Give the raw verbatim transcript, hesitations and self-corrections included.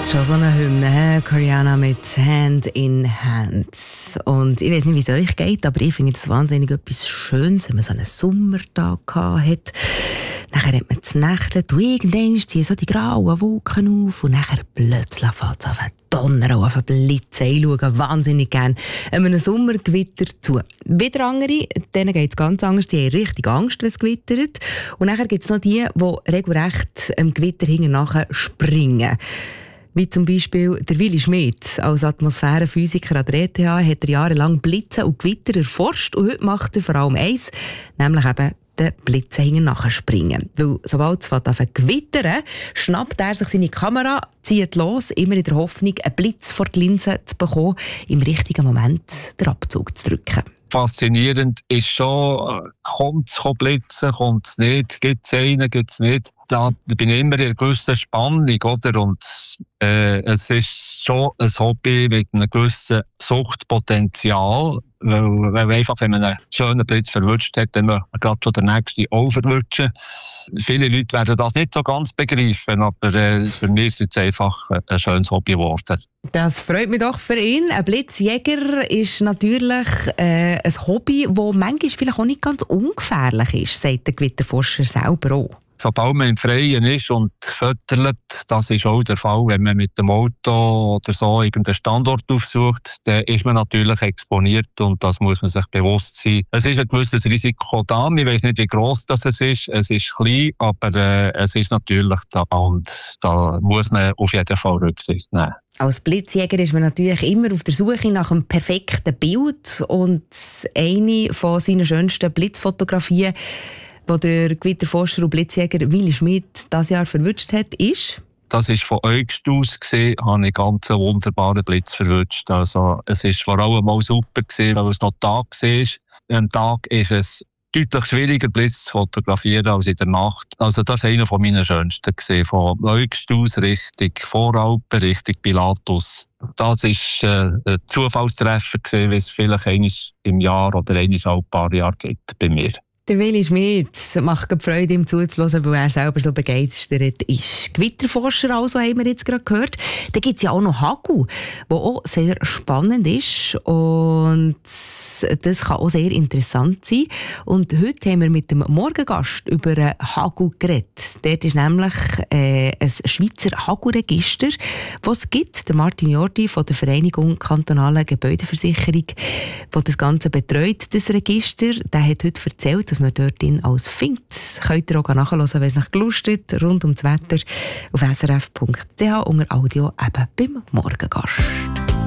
Schon so eine Hymne, Rihanna mit Hand in Hand. Und ich weiß nicht, wie es euch geht, aber ich finde es wahnsinnig etwas Schönes, wenn man so einen Sommertag hat. Nachher hat man das Nächteln und irgendwann ziehen so die grauen Wolken auf und nachher plötzlich fängt es an zu donnern und auf den Blitz. Ich schaue wahnsinnig gerne einem Sommergewitter zu. Wieder andere, denen geht es ganz anders, die haben richtig Angst, wenn es gewittert. Und nachher gibt es noch die, die regelrecht am Gewitter hinten nachher springen. Wie zum Beispiel der Willi Schmid. Als Atmosphärenphysiker an der E T H hat er jahrelang Blitze und Gewitter erforscht und heute macht er vor allem eins, nämlich eben den Blitzen hinten nachspringen. Weil sobald es anfängt zu gewittern, schnappt er sich seine Kamera, zieht los, immer in der Hoffnung, einen Blitz vor die Linse zu bekommen, im richtigen Moment den Abzug zu drücken. Faszinierend ist schon, kommt es blitzen, kommt es nicht, gibt es einen, gibt es nicht. Da bin ich immer in einer gewissen Spannung, oder? Und äh, es ist schon ein Hobby mit einem gewissen Suchtpotenzial, weil, weil einfach, wenn man einen schönen Blitz verwünscht hat, dann man gerade schon den nächsten auch verwünschen. Viele Leute werden das nicht so ganz begreifen, aber äh, für mich ist es einfach ein schönes Hobby geworden. Das freut mich doch für ihn. Ein Blitzjäger ist natürlich äh, ein Hobby, das manchmal vielleicht auch nicht ganz ungefährlich ist, sagt der Gewitterforscher selber auch. Sobald man im Freien ist und fötterlet, das ist auch der Fall, wenn man mit dem Auto oder so irgendeinen Standort aufsucht, dann ist man natürlich exponiert und das muss man sich bewusst sein. Es ist ein gewisses Risiko da. Ich weiss nicht, wie gross das ist. Es ist klein, aber äh, es ist natürlich da und da muss man auf jeden Fall Rücksicht nehmen. Als Blitzjäger ist man natürlich immer auf der Suche nach einem perfekten Bild und eine von seinen schönsten Blitzfotografien, wo der Gewitterforscher und Blitzjäger Willi Schmid dieses Jahr verwünscht hat, ist? Das war von Äugst aus gesehen, habe ich ganz einen wunderbaren Blitz verwünscht. Also, es war vor allem mal super gewesen, weil es noch Tag war. Am Tag ist es deutlich schwieriger, Blitz zu fotografieren als in der Nacht. Also, das war einer meiner schönsten gewesen. Von Äugst aus Richtung Voralpen, Richtung Pilatus. Das war äh, ein Zufallstreffer gewesen, wie es vielleicht einmal im Jahr oder einmal alle paar Jahre gibt bei mir. Der Willi Schmid macht Freude, ihm zuzuhören, weil er selber so begeistert ist. Gewitterforscher also, haben wir jetzt gerade gehört. Da gibt es ja auch noch Hagel, der auch sehr spannend ist und das kann auch sehr interessant sein. Und heute haben wir mit dem Morgengast über Hagel geredet. Dort ist nämlich äh, ein Schweizer Hagelregister, das es gibt. Der Martin Jordi von der Vereinigung Kantonale Gebäudeversicherung, der das Ganze betreut, das Register, der hat heute erzählt, dass man dort alles findet. Könnt ihr auch nachhören, wenn es nach gelustet, rund ums Wetter auf s r f punkt c h unter Audio eben beim Morgengast.